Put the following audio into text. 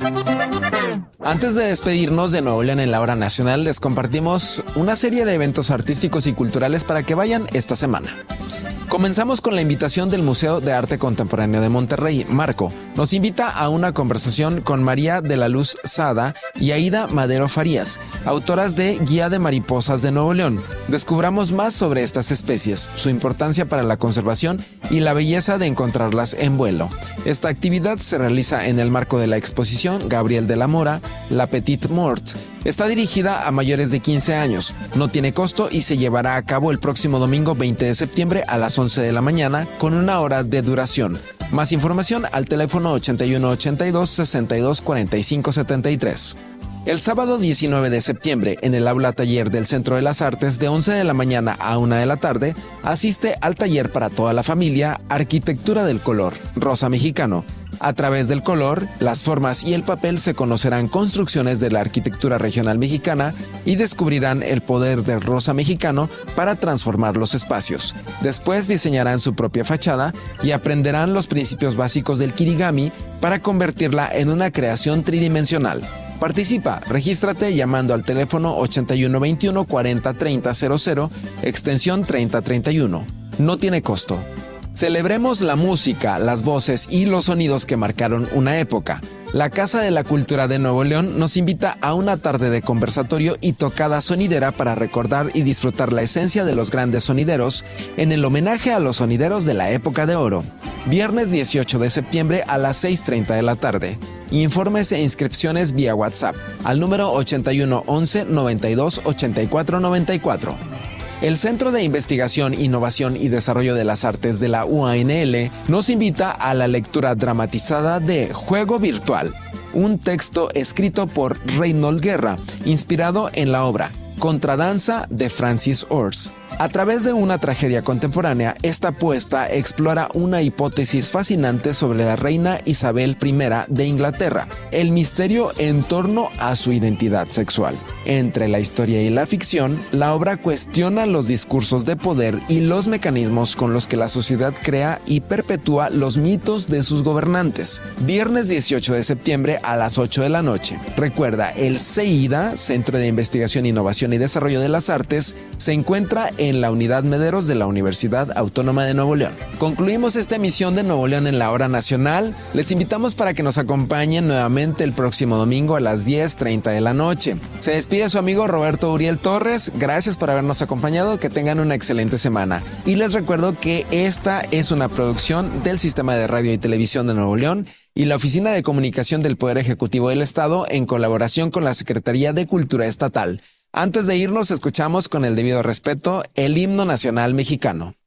Antes de despedirnos de Nuevo León en la hora nacional, les compartimos una serie de eventos artísticos y culturales para que vayan esta semana. Comenzamos con la invitación del Museo de Arte Contemporáneo de Monterrey, Marco. Nos invita a una conversación con María de la Luz Sada y Aida Madero Farías, autoras de Guía de Mariposas de Nuevo León. Descubramos más sobre estas especies, su importancia para la conservación y la belleza de encontrarlas en vuelo. Esta actividad se realiza en el marco de la exposición Gabriel de la Mora, La Petite Mort. Está dirigida a mayores de 15 años, no tiene costo y se llevará a cabo el próximo domingo 20 de septiembre a las 11 de la mañana con 1 hora de duración. Más información al teléfono 81 82 62 45 73. El sábado 19 de septiembre, en el aula taller del Centro de las Artes, de 11 de la mañana a 1 de la tarde, asiste al taller para toda la familia Arquitectura del Color, Rosa Mexicano. A través del color, las formas y el papel se conocerán construcciones de la arquitectura regional mexicana y descubrirán el poder del rosa mexicano para transformar los espacios. Después diseñarán su propia fachada y aprenderán los principios básicos del kirigami para convertirla en una creación tridimensional. Participa, regístrate llamando al teléfono 8121 40 30 00, extensión 3031. No tiene costo. Celebremos la música, las voces y los sonidos que marcaron una época. La Casa de la Cultura de Nuevo León nos invita a una tarde de conversatorio y tocada sonidera para recordar y disfrutar la esencia de los grandes sonideros en el homenaje a los sonideros de la época de oro. Viernes 18 de septiembre a las 6:30 de la tarde. Informes e inscripciones vía WhatsApp al número 81 11 92 84 94. El Centro de Investigación, Innovación y Desarrollo de las Artes de la UANL nos invita a la lectura dramatizada de Juego Virtual, un texto escrito por Reynold Guerra, inspirado en la obra Contradanza de Francis Ors. A través de una tragedia contemporánea, esta puesta explora una hipótesis fascinante sobre la reina Isabel I de Inglaterra, el misterio en torno a su identidad sexual. Entre la historia y la ficción, la obra cuestiona los discursos de poder y los mecanismos con los que la sociedad crea y perpetúa los mitos de sus gobernantes. Viernes 18 de septiembre a las 8 de la noche. Recuerda, el CEIDA, Centro de Investigación, Innovación y Desarrollo de las Artes, se encuentra en la Unidad Mederos de la Universidad Autónoma de Nuevo León. Concluimos esta emisión de Nuevo León en la hora nacional. Les invitamos para que nos acompañen nuevamente el próximo domingo a las 10:30 de la noche. Se despide su amigo Roberto Uriel Torres. Gracias por habernos acompañado. Que tengan una excelente semana. Y les recuerdo que esta es una producción del Sistema de Radio y Televisión de Nuevo León y la Oficina de Comunicación del Poder Ejecutivo del Estado en colaboración con la Secretaría de Cultura Estatal. Antes de irnos, escuchamos con el debido respeto el himno nacional mexicano.